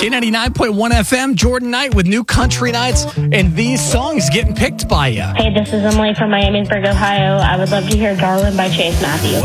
K99.1 FM, Jordan Knight with New Country Nights, and these songs getting picked by you. Hey, this is Emily from Miamisburg, Ohio. I would love to hear Darlin' by Chase Matthews.